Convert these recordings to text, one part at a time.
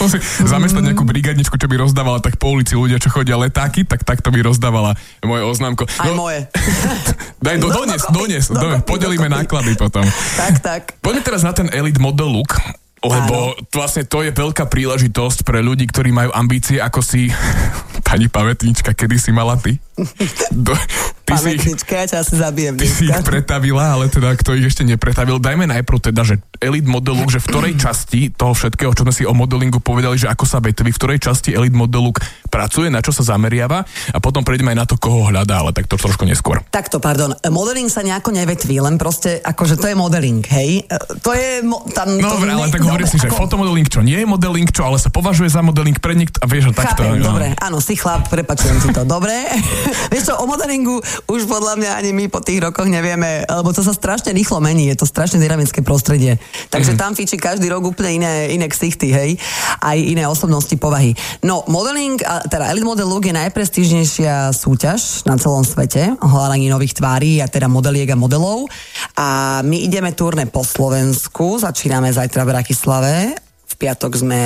Aspoň si zamestnať nejakú brigadničku, čo by rozdávala tak po ulici ľudia, čo chodia letáky, tak takto by rozdávala moje oznámko. Aj moje. Daj, dones, podelíme náklady potom. Tak. Poďme teraz na ten Elite Model Look, lebo vlastne to je veľká príležitosť pre ľudí, ktorí majú ambície, ako si pani pamätnička, kedy si mala ty? Pamätnička, ja ťa asi zabijem. Ty si ich pretavila, ale teda kto ich ešte nepretavil. Dajme najprv teda, že Elite Model Look, že v ktorej časti toho všetkého, čo sme si o modelingu povedali, že ako sa vetví, v ktorej časti Elite Model Look pracuje, na čo sa zameriava a potom prejdeme aj na to, koho hľadá, ale tak to trošku neskôr. Takto, pardon. Modeling sa nejako nevetví, len proste akože to je modeling, hej? To je... Dobre, ale tak hovorím si, že fotomodeling čo nie je modeling, čo ale sa považuje za modeling pre niekto a vieš, že takto. Chápem, dobre, áno, si chlap, prepáčujem si to, dobre? Vieš čo, o modelingu už podľa mňa ani my po tých rokoch nevieme, lebo to sa strašne rýchlo mení, je to strašne dynamické prostredie. Takže tam fičí každý rok úplne iné ksichty, hej? Aj iné osobnosti, povahy. No, modeling, teda Elite Model Look je najprestížnejšia súťaž na celom svete, hľadanie nových tvári a teda modeliek a modelov. A my ideme turné po Slovensku, začíname zajtra v Bratislave. V piatok sme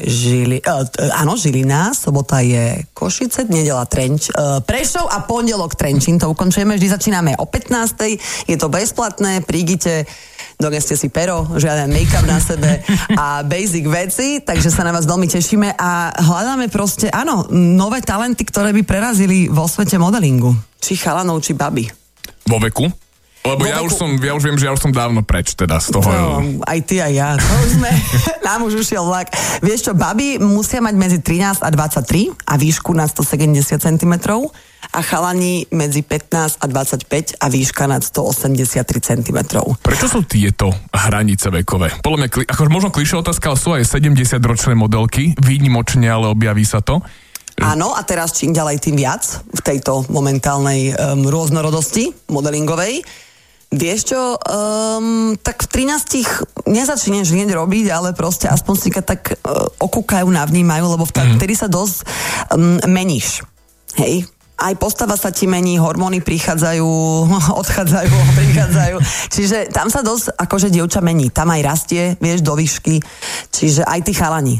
Žilina, sobota je Košice, nedeľa Prešov a pondelok Trenčín, to ukončujeme, vždy začíname o 15:00, je to bezplatné, prídite, doneste si pero, žiaden make-up na sebe a basic veci, takže sa na vás veľmi tešíme a hľadáme proste, áno, nové talenty, ktoré by prerazili vo svete modelingu. Či chalanov, či baby. Vo veku? Lebo ja už viem, že ja už som dávno preč teda z toho. No, aj ty, aj ja. To už sme, nám už ušiel vlak. Vieš čo, baby musia mať medzi 13 a 23 a výšku na 170 cm a chalani medzi 15 a 25 a výška nad 183 cm. Prečo sú tieto hranice vekové? Podľa mňa, akože možno klišé otázka, ale sú aj 70-ročné modelky, výnimočne, ale objaví sa to. Áno, a teraz čím ďalej, tým viac v tejto momentálnej rôznorodosti modelingovej. Vieš čo, tak v 13 nezačneš hneď robiť, ale proste aspoň si tak okúkajú, navnímajú, lebo vtedy sa dosť meníš. Hej? Aj postava sa ti mení, hormóny prichádzajú, odchádzajú, prichádzajú. Čiže tam sa dosť akože dievča mení. Tam aj rastie, vieš, do výšky. Čiže aj tí chalani.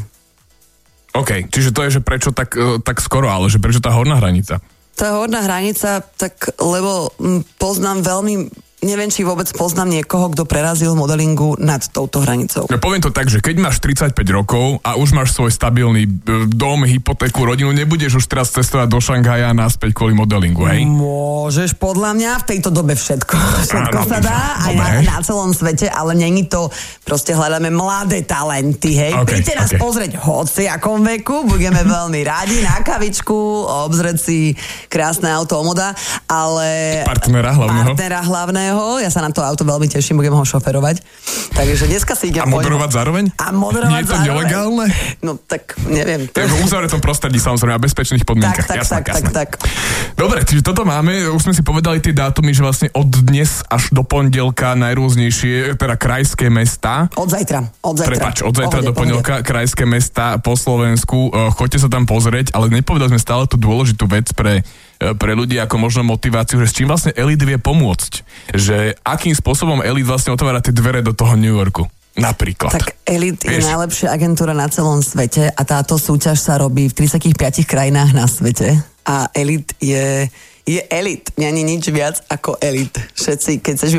OK, čiže to je, že prečo tak skoro, ale že prečo tá horná hranica? Tá horná hranica, tak lebo poznám veľmi... Neviem, či vôbec poznám niekoho, kto prerazil modelingu nad touto hranicou. Ja poviem to tak, že keď máš 35 rokov a už máš svoj stabilný dom, hypotéku, rodinu, nebudeš už teraz cestovať do Šanghaja naspäť kvôli modelingu, hej? Môžeš, podľa mňa, v tejto dobe všetko. Všetko sa dá aj na celom svete, ale není to, proste hľadáme mladé talenty, hej? Príďte nás pozrieť hoci akom veku, budeme veľmi radi na kavičku, obzrieť si krásne auto Omoda, ale... Partnera hlavného. Ja sa na to auto veľmi teším, budem ho šoferovať. Takže dneska si idem... A moderovať zároveň? A moderovať nie je to zároveň nelegálne? No tak, neviem. To je v uzavretom prostredí, samozrejme, a bezpečných podmienkach. Tak. Dobre, čiže toto máme. Už sme si povedali tie dátumy, že vlastne od dnes až do pondelka najrôznejšie, teda krajské mestá. Od zajtra. Prepáč, od zajtra do pondelka krajské mestá po Slovensku. Choďte sa tam pozrieť, ale nepovedali sme stále tú dôležitú vec pre ľudí ako možno motiváciu, že s čím vlastne Elite vie pomôcť. Že akým spôsobom Elite vlastne otvára tie dvere do toho New Yorku. Napríklad. Tak Elite je najlepšia agentúra na celom svete a táto súťaž sa robí v 35 krajinách na svete. A Elite je Elite. Nie je nič viac ako Elite. Všetci, keď chceš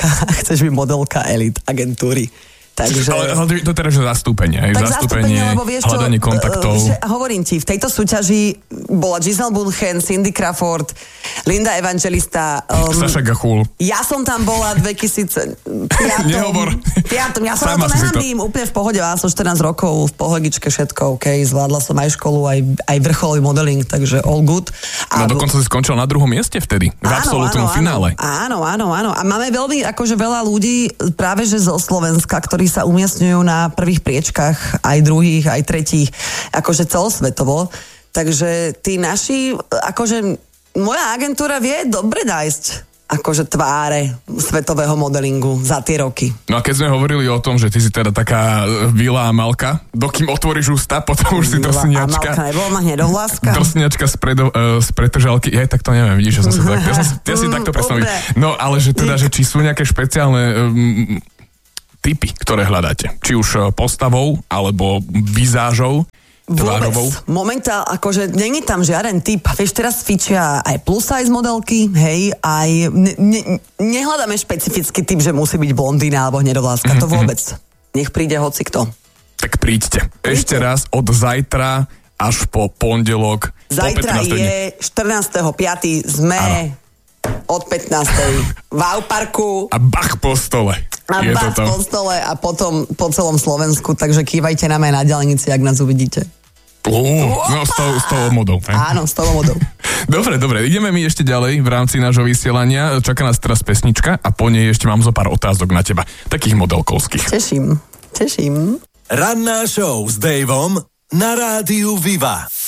byť modelka Elite agentúry. Takže... Ale to teda, že zastúpenie, lebo vieš čo, hľadanie kontaktov. Hovorím ti, v tejto súťaži bola Giselle Bündchen, Cindy Crawford, Linda Evangelista, Saša Gachul. Ja som tam bola 2005. Nehovor. Ja sa na to nehambím, úplne v pohode, ja som 14 rokov v pohodičke všetko, zvládla som aj školu, aj vrcholový modeling, takže all good. No dokonca si skončil na 2. mieste vtedy, v absolútnom finále. Áno. A máme veľmi akože veľa ľudí práve že zo Slovenska, ktorí sa umiestňujú na prvých priečkách, aj druhých, aj tretích, akože celosvetovo. Takže tí naši, akože moja agentúra vie dobre nájsť akože tváre svetového modelingu za tie roky. No a keď sme hovorili o tom, že ty si teda taká Vila Amalka, dokým otvoríš ústa, potom už si drsniačka. Amalka nebola ma hnedohláska. Drsniačka z pretržalky. Tak to neviem, vidíš, že som ja si takto predstavil. No ale že teda, že či sú nejaké špeciálne typy, ktoré hľadáte? Či už postavou, alebo vizážou, tvárovou? Momentálne, akože není tam žiaden typ. Vieš, teraz fičia aj plus size modelky, hej, aj nehľadáme špecifický typ, že musí byť blondína alebo hnedovláska. To vôbec. Nech príde hocikto. Tak príďte. Ešte raz od zajtra až po pondelok. Zajtra je 14.5. sme od 15. v Auparku. A bach po stole. Po stole a potom po celom Slovensku, takže kývajte nám aj na diaľnici, ak nás uvidíte. No s tou modou. Áno, s tou modou. Dobre, ideme my ešte ďalej v rámci nášho vysielania. Čaká nás teraz pesnička a po nej ešte mám zo pár otázok na teba. Takých modelkovských. Teším. Ranná show s Daveom na rádiu Viva.